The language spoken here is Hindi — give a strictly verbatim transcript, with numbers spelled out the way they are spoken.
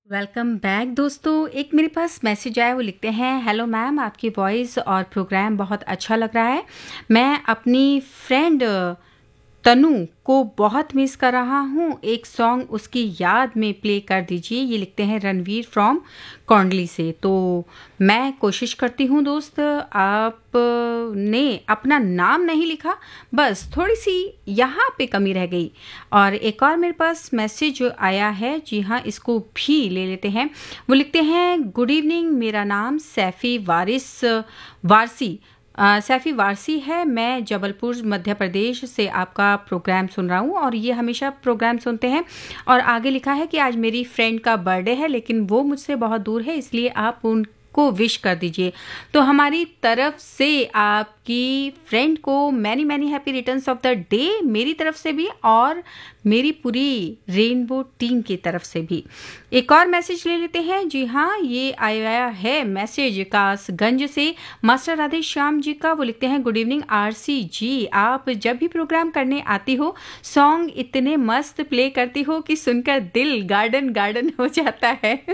वेलकम बैक दोस्तों। एक मेरे पास मैसेज आया, वो लिखते हैं, हेलो मैम, आपकी वॉइस और प्रोग्राम बहुत अच्छा लग रहा है। मैं अपनी फ्रेंड तनु को बहुत मिस कर रहा हूँ। एक सॉन्ग उसकी याद में प्ले कर दीजिए। ये लिखते हैं रणवीर फ्रॉम कौंडली से। तो मैं कोशिश करती हूँ दोस्त। आपने अपना नाम नहीं लिखा, बस थोड़ी सी यहाँ पे कमी रह गई। और एक और मेरे पास मैसेज आया है, जी हाँ, इसको भी ले लेते हैं। वो लिखते हैं, गुड इवनिंग, मेरा नाम सैफ़ी वारिस वारसी अ, सैफ़ी वारसी है। मैं जबलपुर मध्य प्रदेश से आपका प्रोग्राम सुन रहा हूँ और ये हमेशा प्रोग्राम सुनते हैं। और आगे लिखा है कि आज मेरी फ्रेंड का बर्थडे है, लेकिन वो मुझसे बहुत दूर है, इसलिए आप उनको विश कर दीजिए। तो हमारी तरफ से आपकी फ्रेंड को many many happy returns of the day, मेरी तरफ से भी और मेरी पूरी रेनबो टीम की तरफ से भी। एक और मैसेज ले लेते हैं। जी हाँ, ये आया है मैसेज कासगंज से मास्टर राधे श्याम जी का। वो लिखते हैं, गुड इवनिंग आरसी जी, आप जब भी प्रोग्राम करने आती हो सॉन्ग इतने मस्त प्ले करती हो कि सुनकर दिल गार्डन गार्डन हो जाता है।